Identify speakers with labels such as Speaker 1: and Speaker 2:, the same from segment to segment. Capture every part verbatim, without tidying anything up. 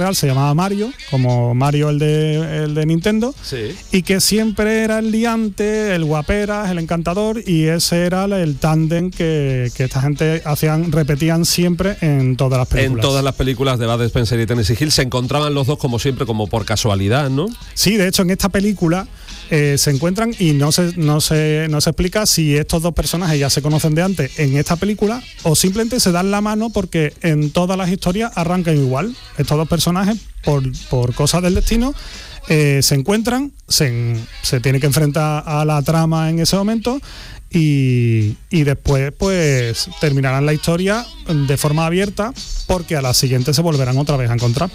Speaker 1: real se llamaba Mario, como Mario el de, el de Nintendo,
Speaker 2: sí.
Speaker 1: y que siempre era el liante, el guaperas, el encantador, y ese era el tándem que, que esta gente hacían, repetían siempre en todas las películas.
Speaker 2: En todas las películas de Bud Spencer y Terence Hill se encontraban los dos como siempre, como por casualidad, ¿no?
Speaker 1: Sí, de hecho en esta película eh, se encuentran y no se, no, se, no se explica si estos dos personajes ya se conocen de antes en esta película o simplemente se dan la mano porque en todas las historias arrancan igual. Estos dos personajes, por, por cosas del destino, eh, se encuentran, se, se tienen que enfrentar a la trama en ese momento y, y después pues terminarán la historia de forma abierta porque a la siguiente se volverán otra vez a encontrar.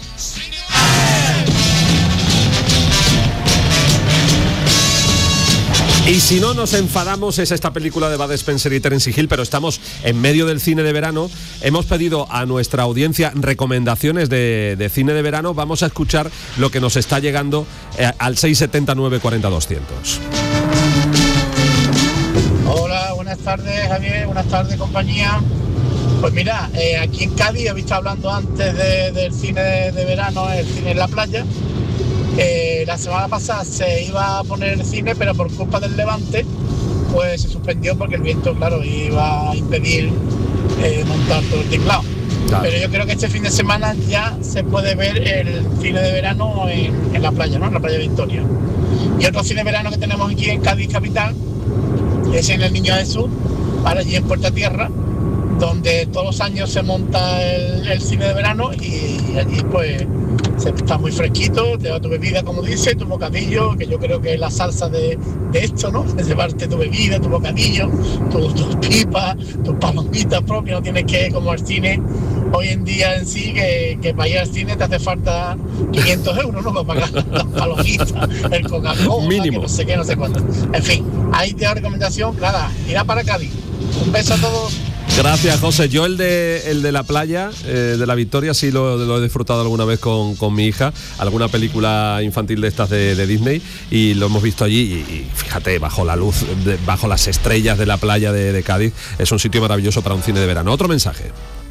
Speaker 2: Y si no nos enfadamos, es esta película de Bud Spencer y Terence Hill, pero estamos en medio del cine de verano. Hemos pedido a nuestra audiencia recomendaciones de, de cine de verano. Vamos a escuchar lo que nos está llegando eh, al seis setenta nueve cuarenta doscientos.
Speaker 3: Hola, buenas tardes Javier, buenas tardes compañía. Pues mira, eh, aquí en Cádiz, he visto hablando antes de, del cine de, de verano, el cine en la playa. Eh, la semana pasada se iba a poner el cine, pero por culpa del levante pues se suspendió porque el viento, claro, iba a impedir eh, montar todo el tinglado. Claro. Pero yo creo que este fin de semana ya se puede ver el cine de verano en, en la playa, ¿no? En la playa Victoria. Y otro cine de verano que tenemos aquí en Cádiz capital es en el Niño Jesús, para allí en Puerta Tierra, donde todos los años se monta el, el cine de verano y allí pues se está muy fresquito, te va tu bebida, como dice, tu bocadillo, que yo creo que es la salsa de, de esto, ¿no? De llevarte tu bebida, tu bocadillo, tus tu pipas, tus palomitas propias, no tienes que, como el cine hoy en día en sí, que, que para ir al cine te hace falta quinientos euros, ¿no? Para pagar las palomitas, el Coca-Cola, mínimo, que no sé qué, no sé cuánto. En fin, ahí te da recomendación, nada, irá para Cádiz. Un beso a todos.
Speaker 2: Gracias, José. Yo el de el de la playa, eh, de la Victoria, sí lo, lo he disfrutado alguna vez con, con mi hija, alguna película infantil de estas de, de Disney, y lo hemos visto allí y, y fíjate, bajo la luz, de, bajo las estrellas de la playa de, de Cádiz, es un sitio maravilloso para un cine de verano. Otro mensaje.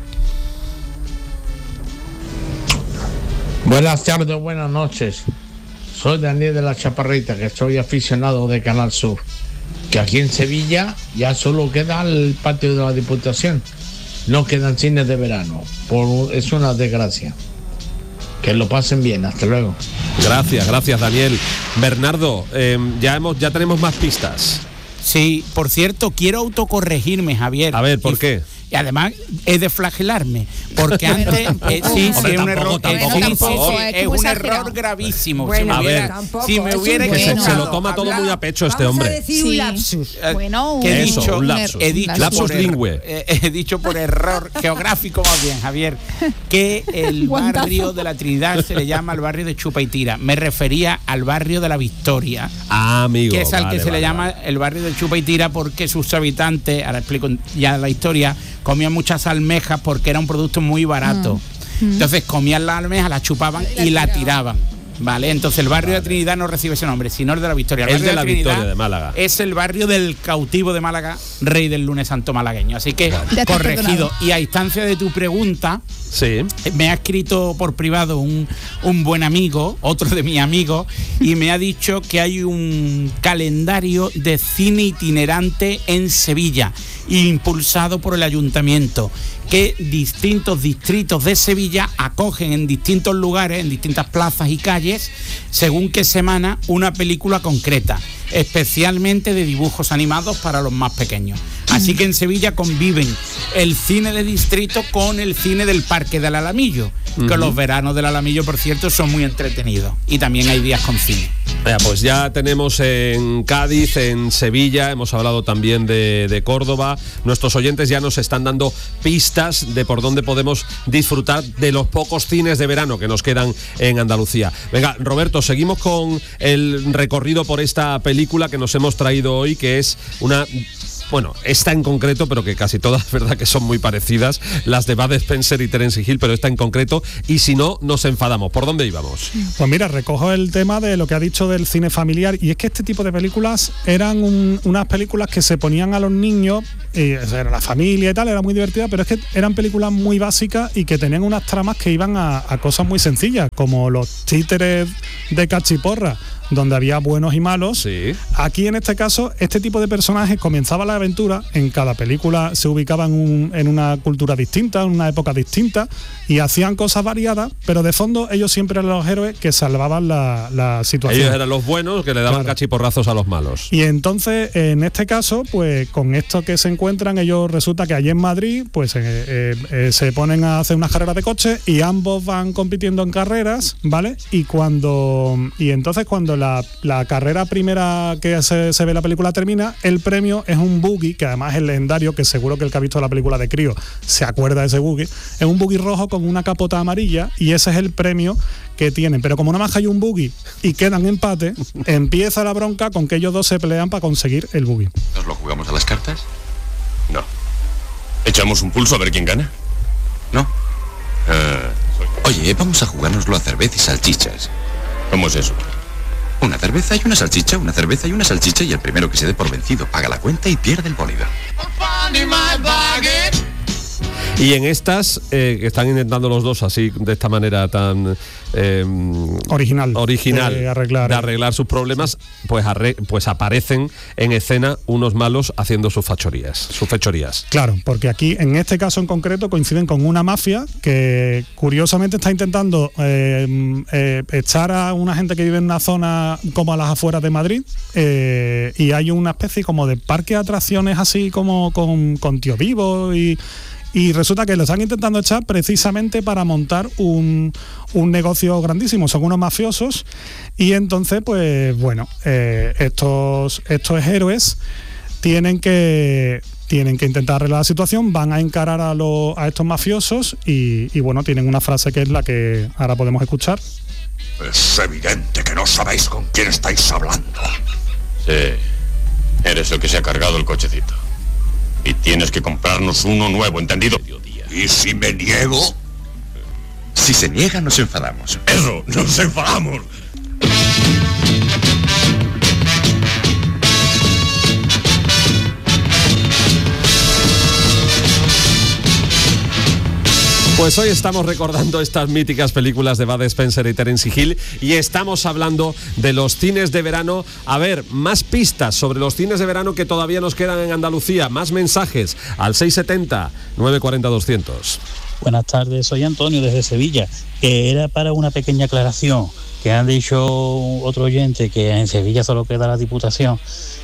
Speaker 4: Buenas tardes, buenas noches. Soy Daniel de la Chaparrita, que soy aficionado de Canal Sur. Que aquí en Sevilla ya solo queda el patio de la Diputación, no quedan cines de verano, por, es una desgracia. Que lo pasen bien, hasta luego.
Speaker 2: Gracias, gracias Daniel. Bernardo, eh, ya hemos, ya tenemos más pistas.
Speaker 5: Sí, por cierto, quiero autocorregirme, Javier.
Speaker 2: A ver, ¿por qué?
Speaker 5: Y además es de flagelarme, porque antes eh, sí, sí, es un error, eh, sí, sí, sí, es un error gravísimo.
Speaker 6: Bueno,
Speaker 5: si me hubiera,
Speaker 6: tampoco,
Speaker 5: si me hubiera
Speaker 2: que se,
Speaker 5: bueno,
Speaker 2: se lo toma todo muy a pecho este
Speaker 6: Vamos
Speaker 2: hombre.
Speaker 6: a decir
Speaker 5: sí.
Speaker 6: un lapsus.
Speaker 5: Eh,
Speaker 6: Bueno,
Speaker 5: que he
Speaker 2: eso,
Speaker 5: dicho,
Speaker 2: un lapsus.
Speaker 5: he dicho
Speaker 2: lapsus
Speaker 5: por
Speaker 2: lingüe.
Speaker 5: Er, eh, he dicho por error geográfico más bien, Javier, que el barrio de la Trinidad se le llama el barrio de Chupa y Tira. Me refería al barrio de la Victoria.
Speaker 2: Ah, amigo.
Speaker 5: Que es al
Speaker 2: vale,
Speaker 5: que se
Speaker 2: vale,
Speaker 5: le llama
Speaker 2: vale.
Speaker 5: el barrio de Chupa y Tira porque sus habitantes, ahora explico ya la historia, comían muchas almejas porque era un producto muy barato. Mm. Entonces comían las almejas, las chupaban y la tiraban. Vale, entonces el barrio vale. de Trinidad no recibe ese nombre, sino el de la Victoria. El
Speaker 2: es de la
Speaker 5: Trinidad
Speaker 2: Victoria de Málaga.
Speaker 5: Es el barrio del cautivo de Málaga, rey del lunes santo malagueño. Así que vale. corregido. Y a instancia de tu pregunta,
Speaker 2: sí.
Speaker 5: me ha escrito por privado un, un buen amigo, otro de mis amigos, y me ha dicho que hay un calendario de cine itinerante en Sevilla, impulsado por el ayuntamiento, que distintos distritos de Sevilla acogen en distintos lugares, en distintas plazas y calles, según qué semana, una película concreta, especialmente de dibujos animados para los más pequeños. Así que en Sevilla conviven el cine de distrito con el cine del Parque del Alamillo, uh-huh. que los veranos del Alamillo, por cierto, son muy entretenidos, y también hay días con cine.
Speaker 2: Ya, pues ya tenemos en Cádiz, en Sevilla, hemos hablado también de, de Córdoba. Nuestros oyentes ya nos están dando pistas de por dónde podemos disfrutar de los pocos cines de verano que nos quedan en Andalucía. Venga, Roberto, seguimos con el recorrido por esta película que nos hemos traído hoy, que es una bueno, esta en concreto, pero que casi todas, es verdad que son muy parecidas, las de Bud Spencer y Terence Hill, pero esta en concreto, y si no, nos enfadamos. ¿Por dónde íbamos?
Speaker 1: Pues mira, recojo el tema de lo que ha dicho del cine familiar, y es que este tipo de películas eran un, unas películas que se ponían a los niños, y, o sea, era la familia y tal, era muy divertida, pero es que eran películas muy básicas y que tenían unas tramas que iban a, a cosas muy sencillas, como los títeres de Cachiporra, donde había buenos y malos.
Speaker 2: Sí.
Speaker 1: Aquí en este caso, este tipo de personajes comenzaba la aventura, en cada película se ubicaban un, en una cultura distinta, en una época distinta, y hacían cosas variadas, pero de fondo ellos siempre eran los héroes que salvaban la, la situación.
Speaker 2: Ellos eran los buenos que le daban, claro, cachiporrazos a los malos.
Speaker 1: Y entonces, en este caso, pues con esto que se encuentran, ellos resulta que allí en Madrid, pues eh, eh, eh, se ponen a hacer unas carreras de coche y ambos van compitiendo en carreras, ¿vale? Y cuando y entonces cuando La, la carrera primera que se, se ve la película termina, el premio es un buggy, que además es legendario, que seguro que el que ha visto la película de Crío se acuerda de ese buggy. Es un buggy rojo con una capota amarilla y ese es el premio que tienen. Pero como nada más hay un buggy y quedan empate, empieza la bronca con que ellos dos se pelean para conseguir el buggy.
Speaker 6: ¿Nos lo jugamos a las cartas? No. ¿Echamos un pulso a ver quién gana? No. Uh, oye, vamos a jugárnoslo a cerveza y salchichas. ¿Cómo es eso? Una cerveza y una salchicha, una cerveza y una salchicha, y el primero que se dé por vencido paga la cuenta y pierde el bolívar.
Speaker 2: Y en estas, eh, que están intentando los dos así, de esta manera tan eh,
Speaker 1: original,
Speaker 2: original
Speaker 1: de arreglar,
Speaker 2: de arreglar sus problemas, pues, arre, pues aparecen en escena unos malos haciendo sus fachorías, sus fechorías.
Speaker 1: Claro, porque aquí, en este caso en concreto, coinciden con una mafia que curiosamente está intentando eh, eh, echar a una gente que vive en una zona como a las afueras de Madrid, eh, y hay una especie como de parque de atracciones así como con, con Tío Vivo y... Y resulta que lo están intentando echar precisamente para montar un, un negocio grandísimo. Son unos mafiosos y entonces, pues bueno, eh, estos, estos héroes tienen que, tienen que intentar arreglar la situación, van a encarar a, lo, a estos mafiosos y, y bueno, tienen una frase que es la que ahora podemos escuchar.
Speaker 7: Es evidente que no sabéis con quién estáis hablando.
Speaker 6: Sí, eres el que se ha cargado el cochecito. Y tienes que comprarnos uno nuevo, ¿entendido?
Speaker 7: ¿Y si me niego?
Speaker 6: Si se niega, nos enfadamos.
Speaker 7: Eso, nos enfadamos.
Speaker 2: Pues hoy estamos recordando estas míticas películas de Bud Spencer y Terence Hill y estamos hablando de los cines de verano. A ver, más pistas sobre los cines de verano que todavía nos quedan en Andalucía, más mensajes al seis setenta, nueve cuarenta, doscientos.
Speaker 8: Buenas tardes, soy Antonio desde Sevilla, que era para una pequeña aclaración, que han dicho otro oyente que en Sevilla solo queda la Diputación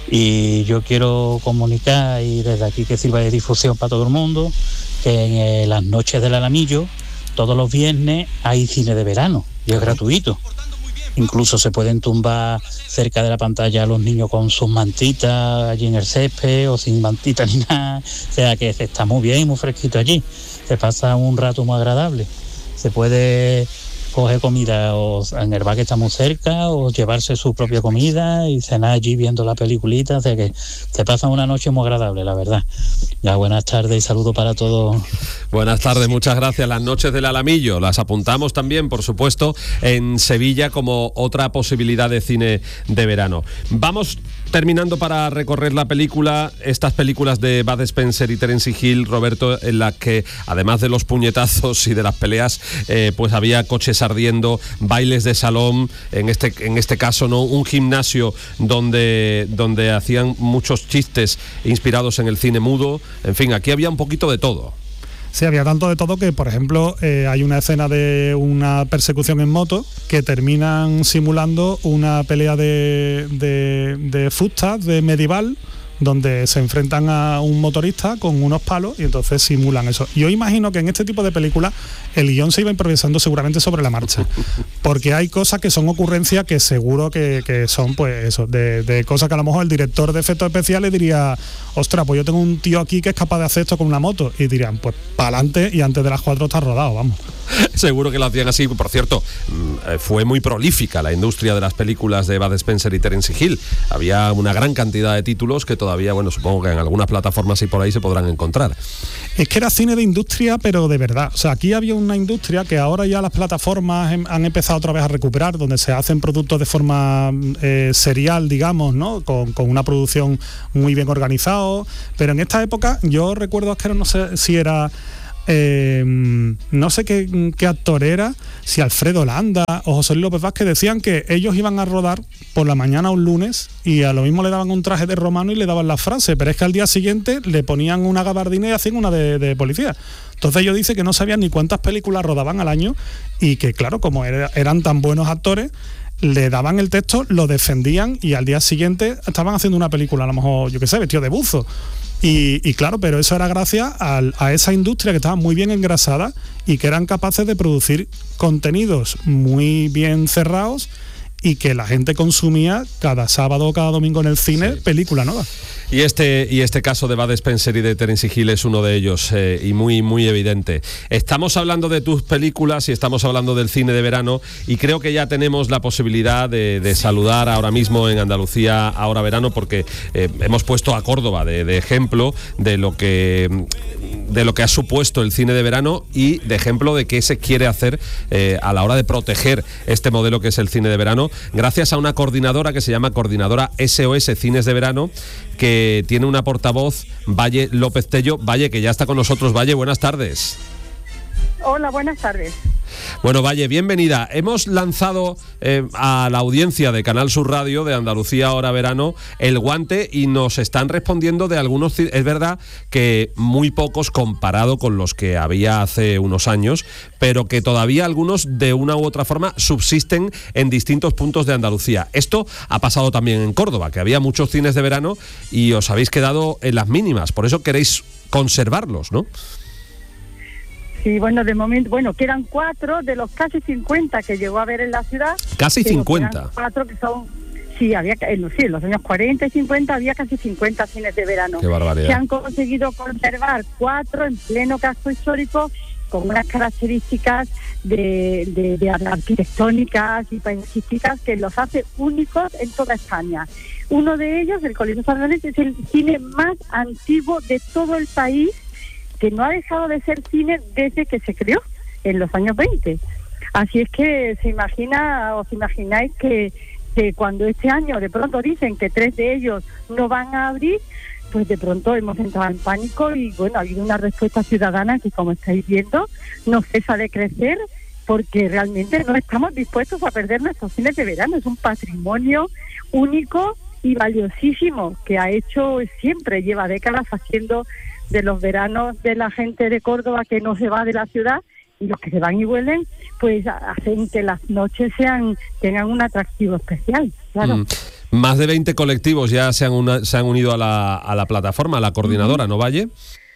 Speaker 8: y yo quiero comunicar y desde aquí que sirva de difusión para todo el mundo que en eh, las noches del Alamillo todos los viernes hay cine de verano y es gratuito. Incluso se pueden tumbar cerca de la pantalla los niños con sus mantitas allí en el césped o sin mantitas ni nada. O sea que se está muy bien, muy fresquito allí. Se pasa un rato muy agradable. Se puede coger comida o en el bar que está muy cerca o llevarse su propia comida y cenar allí viendo la peliculita. O sea que se pasa una noche muy agradable, la verdad. Ya, buenas tardes y saludos para todos.
Speaker 2: Buenas tardes, muchas gracias. Las noches del Alamillo las apuntamos también, por supuesto, en Sevilla como otra posibilidad de cine de verano. Vamos terminando para recorrer la película, estas películas de Bud Spencer y Terence Hill, Roberto, en las que además de los puñetazos y de las peleas, eh, pues había coches ardiendo, bailes de salón, en este, en este caso no, un gimnasio donde, donde hacían muchos chistes inspirados en el cine mudo. En fin, aquí había un poquito de todo.
Speaker 1: Sí, había tanto de todo que, por ejemplo, eh, hay una escena de una persecución en moto que terminan simulando una pelea de, de, de fusta, de medieval, donde se enfrentan a un motorista con unos palos y entonces simulan eso. Yo imagino que en este tipo de películas el guión se iba improvisando seguramente sobre la marcha, porque hay cosas que son ocurrencias que seguro que, que son pues eso, de, de cosas que a lo mejor el director de efectos especiales diría, ostras, pues yo tengo un tío aquí que es capaz de hacer esto con una moto, y dirían, pues para adelante y antes de las cuatro está rodado, vamos.
Speaker 2: Seguro que lo hacían así. Por cierto, fue muy prolífica la industria de las películas de Bud Spencer y Terence Hill. Había una gran cantidad de títulos que todavía, bueno, supongo que en algunas plataformas y por ahí se podrán encontrar.
Speaker 1: Es que era cine de industria, pero de verdad. O sea, aquí había una industria que ahora ya las plataformas han empezado otra vez a recuperar, donde se hacen productos de forma eh, serial, digamos, ¿no? Con, con una producción muy bien organizado. Pero en esta época, yo recuerdo que no sé si era... Eh, no sé qué, qué actor era, si Alfredo Landa o José Luis López Vázquez, decían que ellos iban a rodar por la mañana un lunes y a lo mismo le daban un traje de romano y le daban la frase, pero es que al día siguiente le ponían una gabardina y hacían una de, de policía. Entonces ellos dicen que no sabían ni cuántas películas rodaban al año y que claro, como era, eran tan buenos actores, le daban el texto, lo defendían y al día siguiente estaban haciendo una película, a lo mejor, yo qué sé, vestido de buzo. Y, y claro, pero eso era gracias a, a esa industria que estaba muy bien engrasada y que eran capaces de producir contenidos muy bien cerrados y que la gente consumía cada sábado o cada domingo en el cine, sí, película nueva.
Speaker 2: Y este, y este caso de Bud Spencer y de Terence Hill es uno de ellos, eh, y muy, muy evidente. Estamos hablando de tus películas y estamos hablando del cine de verano y creo que ya tenemos la posibilidad de, de saludar ahora mismo en Andalucía Ahora Verano, porque eh, hemos puesto a Córdoba de, de ejemplo de lo que de lo que ha supuesto el cine de verano y de ejemplo de qué se quiere hacer eh, a la hora de proteger este modelo que es el cine de verano, gracias a una coordinadora que se llama Coordinadora S O S Cines de Verano, que tiene una portavoz, Valle López Tello. Valle, que ya está con nosotros. Valle, buenas tardes.
Speaker 9: Hola, buenas tardes.
Speaker 2: Bueno, Valle, bienvenida. Hemos lanzado eh, a la audiencia de Canal Sur Radio, de Andalucía Ahora Verano, el guante y nos están respondiendo de algunos... Es verdad que muy pocos comparado con los que había hace unos años, pero que todavía algunos de una u otra forma subsisten en distintos puntos de Andalucía. Esto ha pasado también en Córdoba, que había muchos cines de verano y os habéis quedado en las mínimas. Por eso queréis conservarlos, ¿no?
Speaker 9: Sí, bueno, de momento, bueno, quedan cuatro de los casi cincuenta que llegó a haber en la ciudad.
Speaker 2: Casi cincuenta.
Speaker 9: Quedan cuatro que son, sí, había, en, sí, en los años cuarenta y cincuenta había casi cincuenta cines de verano.
Speaker 2: Qué barbaridad.
Speaker 9: Se han conseguido conservar cuatro en pleno casco histórico con unas características de, de, de arquitectónicas y paisajísticas que los hace únicos en toda España. Uno de ellos, el Coliseo Sardanés, es el cine más antiguo de todo el país, que no ha dejado de ser cine desde que se creó, en los años veinte. Así es que se imagina, os imagináis que, que cuando este año de pronto dicen que tres de ellos no van a abrir, pues de pronto hemos entrado en pánico y bueno, ha habido una respuesta ciudadana que, como estáis viendo, no cesa de crecer, porque realmente no estamos dispuestos a perder nuestros cines de verano. Es un patrimonio único y valiosísimo que ha hecho siempre, lleva décadas haciendo de los veranos de la gente de Córdoba que no se va de la ciudad, y los que se van y vuelven, pues hacen que las noches sean tengan un atractivo especial, claro.
Speaker 2: Mm. Más de veinte colectivos ya se han, una, se han unido a la, a la plataforma, a la coordinadora, uh-huh. ¿no, Valle?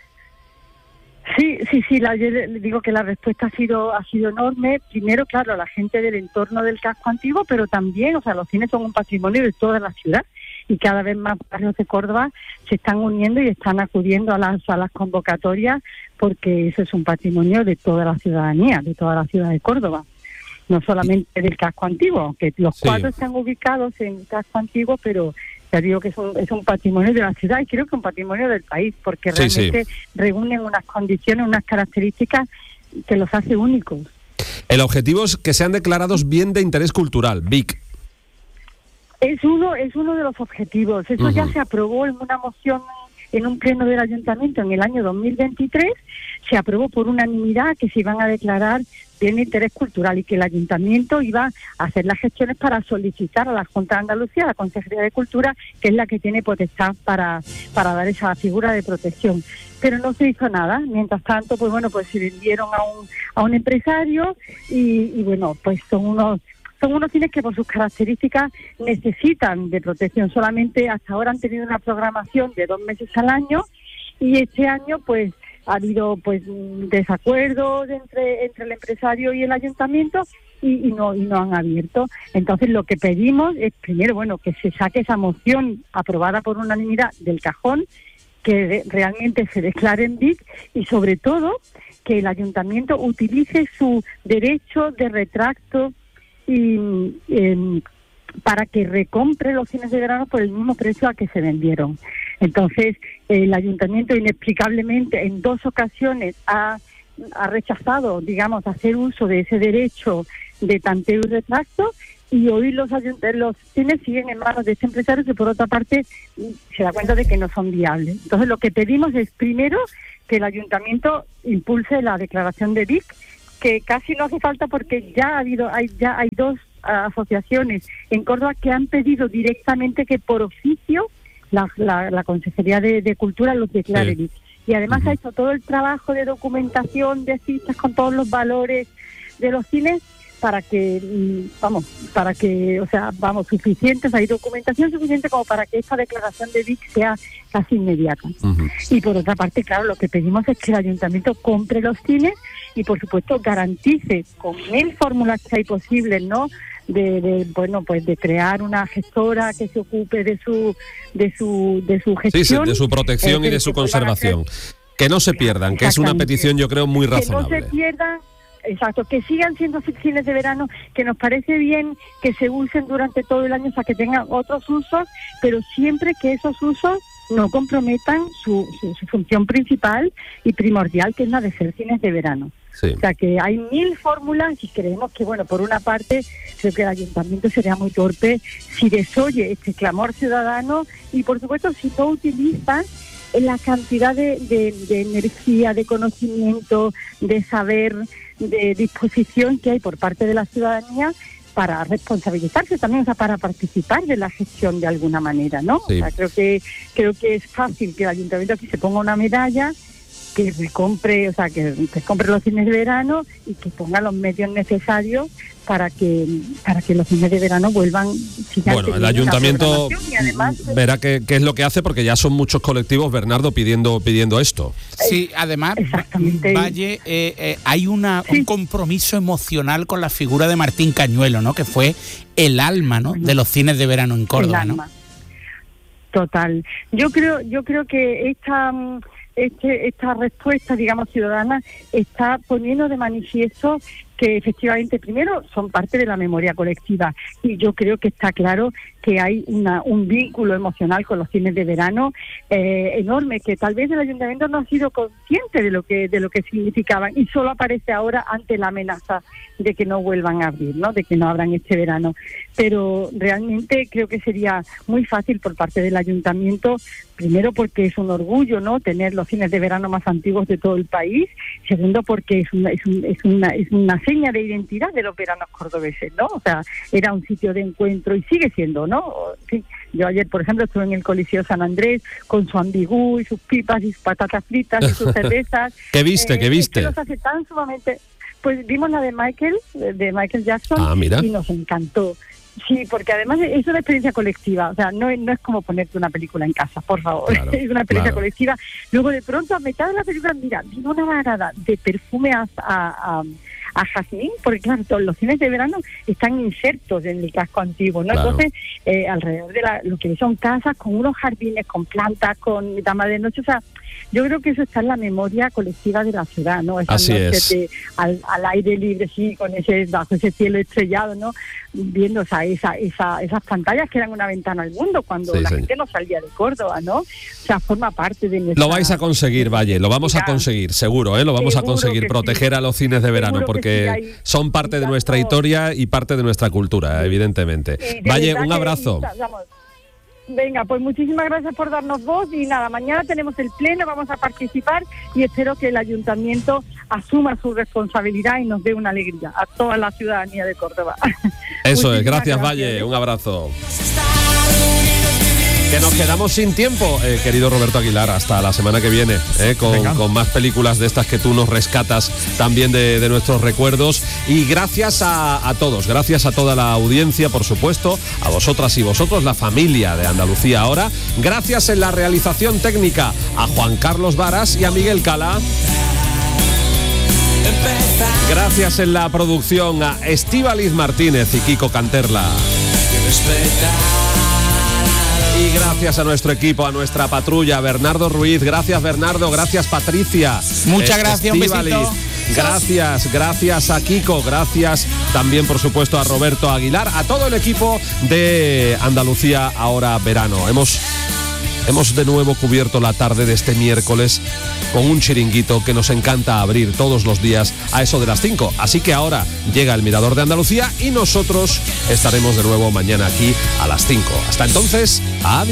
Speaker 9: Sí, sí, sí, la, yo le digo que la respuesta ha sido ha sido enorme. Primero, claro, la gente del entorno del casco antiguo, pero también, o sea, los cines son un patrimonio de toda la ciudad y cada vez más barrios de Córdoba se están uniendo y están acudiendo a las, a las convocatorias, porque eso es un patrimonio de toda la ciudadanía, de toda la ciudad de Córdoba, no solamente del casco antiguo, que los sí. cuatro están ubicados en el casco antiguo, pero ya digo que es un, es un patrimonio de la ciudad y creo que un patrimonio del país, porque sí, realmente sí. reúnen unas condiciones, unas características que los hace únicos.
Speaker 2: El objetivo es que sean declarados bien de interés cultural, B I C.
Speaker 9: Es uno, es uno de los objetivos. Eso uh-huh. ya se aprobó en una moción en un pleno del ayuntamiento en el año dos mil veintitrés. Se aprobó por unanimidad que se iban a declarar bien de interés cultural y que el ayuntamiento iba a hacer las gestiones para solicitar a la Junta de Andalucía, a la Consejería de Cultura, que es la que tiene potestad para, para dar esa figura de protección. Pero no se hizo nada. Mientras tanto, pues bueno, pues se vendieron a un, a un empresario y, y bueno, pues son unos Son unos cines que por sus características necesitan de protección. Solamente hasta ahora han tenido una programación de dos meses al año y este año pues ha habido pues desacuerdos entre entre el empresario y el ayuntamiento y, y no y no han abierto. Entonces lo que pedimos es primero bueno que se saque esa moción aprobada por unanimidad del cajón, que de, realmente se declare en B I C y sobre todo que el ayuntamiento utilice su derecho de retracto y eh, para que recompre los cines de verano por el mismo precio a que se vendieron. Entonces, el ayuntamiento inexplicablemente en dos ocasiones ha, ha rechazado, digamos, hacer uso de ese derecho de tanteo y retracto, y hoy los, los cines siguen en manos de este empresario que, por otra parte, se da cuenta de que no son viables. Entonces, lo que pedimos es, primero, que el ayuntamiento impulse la declaración de Vic, que casi no hace falta porque ya ha habido, hay, ya hay dos asociaciones en Córdoba que han pedido directamente que por oficio la, la, la Consejería de, de Cultura los declare. Sí. Y además uh-huh. ha hecho todo el trabajo de documentación, de fichas con todos los valores de los cines para que, vamos, para que, o sea, vamos, suficientes, hay documentación suficiente como para que esta declaración de Vic sea casi inmediata. Uh-huh. Y por otra parte, claro, lo que pedimos es que el ayuntamiento compre los cines y, por supuesto, garantice con mil fórmulas que hay posibles, ¿no?, de, de bueno, pues de crear una gestora que se ocupe de su de su de su gestión,
Speaker 2: sí, de su protección eh, y de su conservación, que no se pierdan, que es una petición, yo creo, muy razonable.
Speaker 9: Que no se pierdan. Exacto, que sigan siendo cines de verano, que nos parece bien que se usen durante todo el año, o sea, que tengan otros usos, pero siempre que esos usos no comprometan su, su, su función principal y primordial, que es la de ser cines de verano. Sí. O sea, que hay mil fórmulas y creemos que, bueno, por una parte, creo que el ayuntamiento sería muy torpe si desoye este clamor ciudadano y, por supuesto, si no utiliza la cantidad de, de, de energía, de conocimiento, de saber, de disposición que hay por parte de la ciudadanía para responsabilizarse también, o sea, para participar de la gestión de alguna manera, ¿no? Sí. O sea, creo que creo que es fácil que el ayuntamiento aquí se ponga una medalla, que recompre, o sea, que recompre los cines de verano y que ponga los medios necesarios para que para que los cines de verano vuelvan.
Speaker 2: Bueno, el ayuntamiento además, verá qué, qué es lo que hace, porque ya son muchos colectivos, Bernardo, pidiendo pidiendo esto.
Speaker 5: Sí, además, Valle, eh, eh, hay una sí. un compromiso emocional con la figura de Martín Cañuelo, ¿no?, que fue el alma, ¿no?, de los cines de verano en Córdoba, ¿no?
Speaker 9: Total. Yo creo, yo creo que esta Este, esta respuesta, digamos, ciudadana está poniendo de manifiesto que efectivamente, primero, son parte de la memoria colectiva, y yo creo que está claro que hay una, un vínculo emocional con los cines de verano eh, enorme, que tal vez el ayuntamiento no ha sido consciente de lo que de lo que significaban y solo aparece ahora ante la amenaza de que no vuelvan a abrir, ¿no?, de que no abran este verano. Pero realmente creo que sería muy fácil por parte del ayuntamiento, primero porque es un orgullo, ¿no?, tener los cines de verano más antiguos de todo el país, segundo porque es una, es, un, es una, es una seña de identidad de los veranos cordobeses, ¿no? O sea, era un sitio de encuentro y sigue siendo, ¿no? Sí. Yo ayer, por ejemplo, estuve en el Coliseo San Andrés con su ambigú y sus pipas y sus patatas fritas y sus cervezas.
Speaker 2: ¿Qué viste? Eh, ¿Qué viste?
Speaker 9: Que los hace tan sumamente... Pues vimos la de Michael, de Michael Jackson,
Speaker 2: ah, mira.
Speaker 9: y nos encantó. Sí, porque además es una experiencia colectiva, o sea, no, no es como ponerte una película en casa, por favor, claro, es una experiencia claro. colectiva. Luego de pronto, a mitad de la película, mira, vino una varada de perfume a, a, a jazmín, porque claro, todos los cines de verano están insertos en el casco antiguo, ¿no? Claro. Entonces, eh, alrededor de la, lo que son casas con unos jardines, con plantas, con damas de noche, o sea, yo creo que eso está en la memoria colectiva de la ciudad, ¿no? Esas
Speaker 2: Así
Speaker 9: noches
Speaker 2: es.
Speaker 9: De, al, al aire libre, sí, con ese bajo ese cielo estrellado, ¿no? Viendo, o sea, esa, esa, esas pantallas que eran una ventana al mundo cuando sí, la sí. gente no salía de Córdoba, ¿no? O sea, forma parte de nuestra...
Speaker 2: Lo vais a conseguir, Valle, lo vamos a conseguir, seguro, ¿eh? Lo vamos seguro a conseguir, proteger sí. a los cines de verano, seguro porque sí, hay, son parte de nuestra historia y parte de nuestra cultura, evidentemente. Valle, un abrazo.
Speaker 9: Que, vamos, venga, pues muchísimas gracias por darnos voz y nada, mañana tenemos el pleno, vamos a participar y espero que el ayuntamiento asuma su responsabilidad y nos dé una alegría a toda la ciudadanía de Córdoba.
Speaker 2: Eso es, gracias, gracias Valle, un abrazo. Que nos quedamos sin tiempo, eh, querido Roberto Aguilar, hasta la semana que viene, eh, con, con más películas de estas que tú nos rescatas también de, de nuestros recuerdos. Y gracias a, a todos, gracias a toda la audiencia, por supuesto, a vosotras y vosotros, la familia de Andalucía Ahora. Gracias en la realización técnica a Juan Carlos Varas y a Miguel Cala. Gracias en la producción a Estíbaliz Martínez y Kiko Canterla. Y gracias a nuestro equipo, a nuestra patrulla, Bernardo Ruiz. Gracias, Bernardo. Gracias, Patricia.
Speaker 5: Muchas gracias, un
Speaker 2: Estíbaliz.
Speaker 5: besito.
Speaker 2: Gracias, gracias a Kiko, gracias también por supuesto a Roberto Aguilar, a todo el equipo de Andalucía Ahora Verano. Hemos, hemos de nuevo cubierto la tarde de este miércoles con un chiringuito que nos encanta abrir todos los días a eso de las cinco. Así que ahora llega el Mirador de Andalucía y nosotros estaremos de nuevo mañana aquí a las cinco. Hasta entonces, adiós.